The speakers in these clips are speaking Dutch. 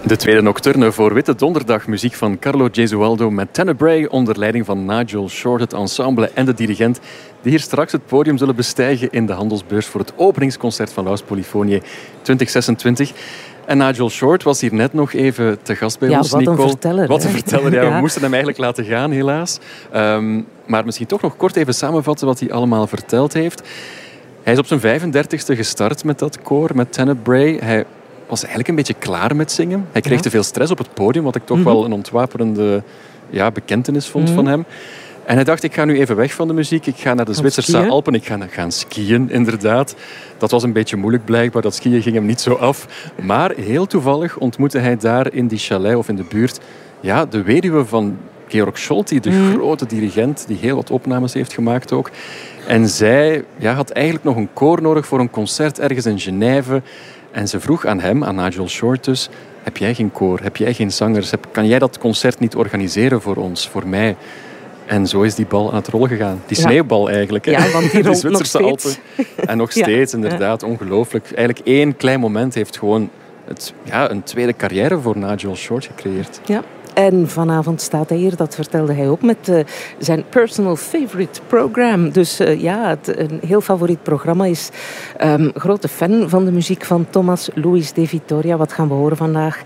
De tweede nocturne voor Witte Donderdag. Muziek van Carlo Gesualdo met Tenebrae onder leiding van Nigel Short, het ensemble en de dirigent die hier straks het podium zullen bestijgen in de Handelsbeurs voor het openingsconcert van Laus Polyphoniae 2026. En Nigel Short was hier net nog even te gast bij ons, Nicole. Wat een verteller. Ja. We moesten hem eigenlijk laten gaan, helaas. Maar misschien toch nog kort even samenvatten wat hij allemaal verteld heeft. Hij is op zijn 35e gestart met dat koor, met Tenebrae. Hij was eigenlijk een beetje klaar met zingen. Hij kreeg te veel stress op het podium, wat ik toch wel een ontwapenende bekentenis vond van hem. En hij dacht, ik ga nu even weg van de muziek. Ik ga naar de Zwitserse Alpen. Ik ga gaan skiën, inderdaad. Dat was een beetje moeilijk blijkbaar. Dat skiën ging hem niet zo af. Maar heel toevallig ontmoette hij daar in die chalet of in de buurt de weduwe van Georg Scholti, de grote dirigent die heel wat opnames heeft gemaakt ook. En zij had eigenlijk nog een koor nodig voor een concert ergens in Genève. En ze vroeg aan hem, aan Nigel Short dus, heb jij geen koor, heb jij geen zangers? Kan jij dat concert niet organiseren voor ons, voor mij? En zo is die bal aan het rollen gegaan. Die sneeuwbal eigenlijk. Hè? Ja, want die rolt nog steeds. Alpen. En nog steeds, inderdaad. Ongelooflijk. Eigenlijk één klein moment heeft gewoon een tweede carrière voor Nigel Short gecreëerd. Ja. En vanavond staat hij hier, dat vertelde hij ook, met zijn personal favorite program. Dus een heel favoriet programma is. Grote fan van de muziek van Thomas Luis de Vitoria. Wat gaan we horen vandaag?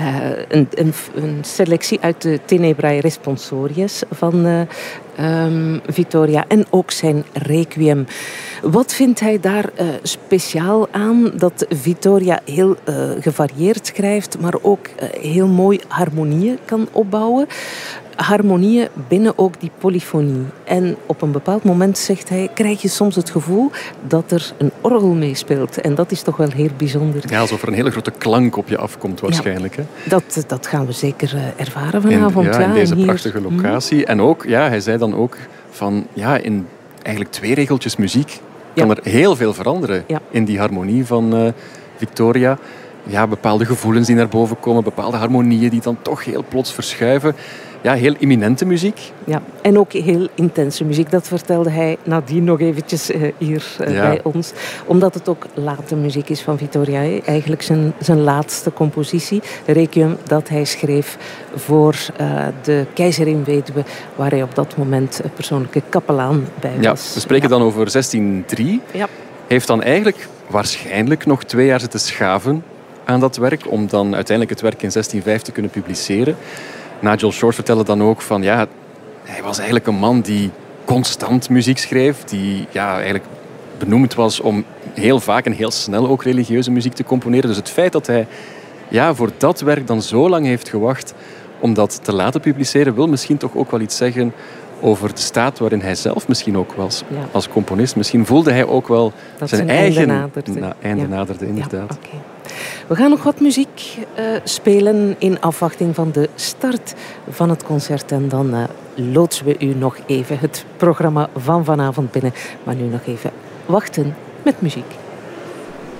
Een selectie uit de Tenebrae Responsories van Vitoria. En ook zijn Requiem. Wat vindt hij daar speciaal aan? Dat Vitoria heel gevarieerd schrijft, maar ook heel mooi harmonieën kan opbouwen. Harmonieën binnen ook die polyfonie. En op een bepaald moment, zegt hij, krijg je soms het gevoel dat er een orgel meespeelt. En dat is toch wel heel bijzonder. Ja, alsof er een hele grote klank op je afkomt waarschijnlijk. Hè? Dat gaan we zeker ervaren vanavond. In deze prachtige locatie. En ook, hij zei dan ook van, in eigenlijk 2 regeltjes muziek kan er heel veel veranderen in die harmonie van Victoria. Ja, bepaalde gevoelens die naar boven komen, bepaalde harmonieën die dan toch heel plots verschuiven. Ja, heel imminente muziek. Ja, en ook heel intense muziek. Dat vertelde hij nadien nog eventjes hier bij ons. Omdat het ook late muziek is van Vitoria. Eigenlijk zijn laatste compositie. Requiem dat hij schreef voor de keizerin-weduwe, waar hij op dat moment persoonlijke kapelaan bij was. Ja, we spreken dan over 1603. Ja. Heeft dan eigenlijk waarschijnlijk nog 2 jaar zitten schaven aan dat werk, om dan uiteindelijk het werk in 1605 te kunnen publiceren. Nigel Short vertelde dan ook van, hij was eigenlijk een man die constant muziek schreef, die eigenlijk benoemd was om heel vaak en heel snel ook religieuze muziek te componeren. Dus het feit dat hij voor dat werk dan zo lang heeft gewacht om dat te laten publiceren, wil misschien toch ook wel iets zeggen over de staat waarin hij zelf misschien ook was als componist. Misschien voelde hij ook wel dat zijn eigen einde naderde, inderdaad. Ja, we gaan nog wat muziek spelen in afwachting van de start van het concert. En dan loodsen we u nog even het programma van vanavond binnen. Maar nu nog even wachten met muziek.